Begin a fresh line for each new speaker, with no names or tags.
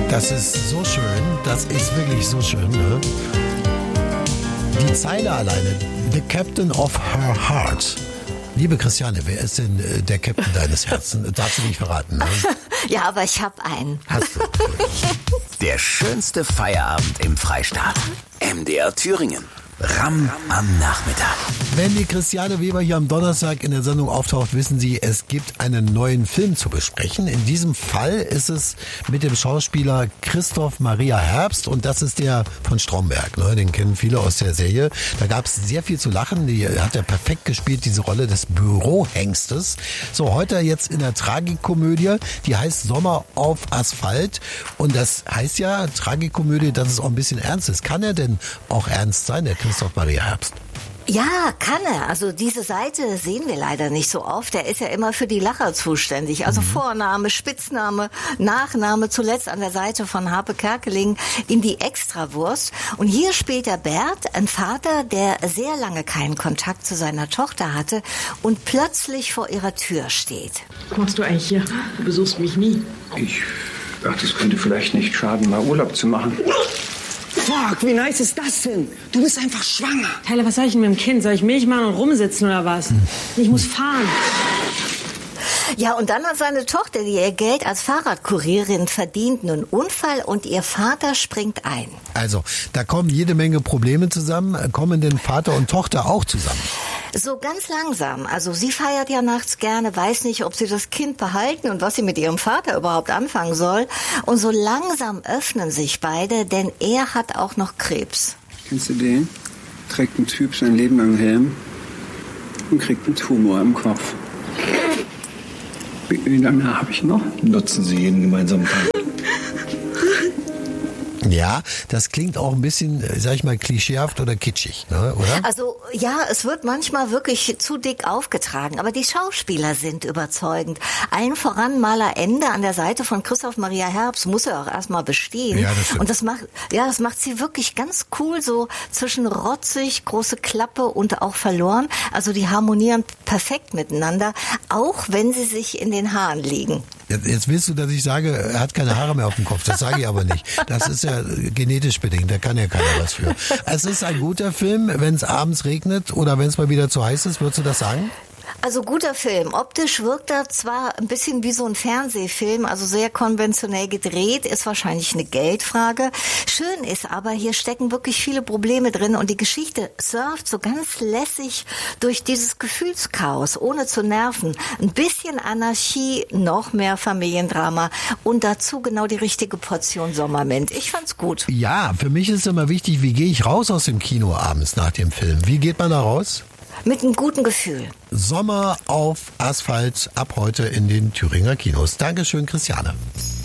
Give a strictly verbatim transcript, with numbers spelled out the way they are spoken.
Das ist so schön, das ist wirklich so schön, ne? Die Zeile alleine, The Captain of Her Heart. Liebe Christiane, wer ist denn der Captain deines Herzens? Darfst du nicht verraten, ne?
Ja, aber ich habe einen.
Hast du.
Der schönste Feierabend im Freistaat. M D R Thüringen. Ram am Nachmittag.
Wenn die Christiane Weber hier am Donnerstag in der Sendung auftaucht, wissen Sie, es gibt einen neuen Film zu besprechen. In diesem Fall ist es mit dem Schauspieler Christoph Maria Herbst und das ist der von Stromberg. Ne? Den kennen viele aus der Serie. Da gab es sehr viel zu lachen. Die hat er perfekt gespielt, diese Rolle des Bürohengstes. So, heute jetzt in der Tragikomödie, die heißt Sommer auf Asphalt. Und das heißt ja, Tragikomödie, dass es auch ein bisschen ernst ist. Kann er denn auch ernst sein, der Christoph Maria Herbst?
Ja, kann er. Also diese Seite sehen wir leider nicht so oft. Er ist ja immer für die Lacher zuständig. Also mhm. Vorname, Spitzname, Nachname, zuletzt an der Seite von Harpe Kerkeling in die Extrawurst. Und hier spielt der Bert, ein Vater, der sehr lange keinen Kontakt zu seiner Tochter hatte und plötzlich vor ihrer Tür steht.
Was machst du eigentlich hier? Du besuchst mich nie.
Ich dachte, es könnte vielleicht nicht schaden, mal Urlaub zu machen.
Fuck, wie nice ist das denn? Du bist einfach schwanger.
Tyler, was soll ich denn mit dem Kind? Soll ich Milch machen und rumsitzen oder was? Ich muss fahren.
Ja, und dann hat seine Tochter, die ihr Geld als Fahrradkurierin verdient, einen Unfall und ihr Vater springt ein.
Also, da kommen jede Menge Probleme zusammen. Kommen denn Vater und Tochter auch zusammen?
So ganz langsam. Also sie feiert ja nachts gerne, weiß nicht, ob sie das Kind behalten und was sie mit ihrem Vater überhaupt anfangen soll. Und so langsam öffnen sich beide, denn er hat auch noch Krebs.
Kennst du den? Trägt ein Typ sein Leben lang Helm und kriegt einen Tumor im Kopf. Wie lange habe ich noch?
Nutzen Sie jeden gemeinsamen Tag.
Ja, das klingt auch ein bisschen, sag ich mal, klischeehaft oder kitschig, ne, oder?
Also ja, es wird manchmal wirklich zu dick aufgetragen, aber die Schauspieler sind überzeugend. Allen voran Maler Ende an der Seite von Christoph Maria Herbst muss er auch erstmal bestehen.
Ja, das stimmt.
Und das macht, ja, das macht sie wirklich ganz cool, so zwischen rotzig, große Klappe und auch verloren. Also die harmonieren perfekt miteinander, auch wenn sie sich in den Haaren liegen.
Jetzt willst du, dass ich sage, er hat keine Haare mehr auf dem Kopf. Das sage ich aber nicht. Das ist ja genetisch bedingt. Da kann ja keiner was für. Es ist ein guter Film, wenn es abends regnet oder wenn es mal wieder zu heiß ist. Würdest du das sagen?
Also guter Film. Optisch wirkt er zwar ein bisschen wie so ein Fernsehfilm, also sehr konventionell gedreht, ist wahrscheinlich eine Geldfrage. Schön ist aber, hier stecken wirklich viele Probleme drin und die Geschichte surft so ganz lässig durch dieses Gefühlschaos, ohne zu nerven. Ein bisschen Anarchie, noch mehr Familiendrama und dazu genau die richtige Portion Sommermint. Ich fand's gut.
Ja, für mich ist immer wichtig, wie gehe ich raus aus dem Kino abends nach dem Film? Wie geht man da raus?
Mit einem guten Gefühl.
Sommer auf Asphalt ab heute in den Thüringer Kinos. Dankeschön, Christiane.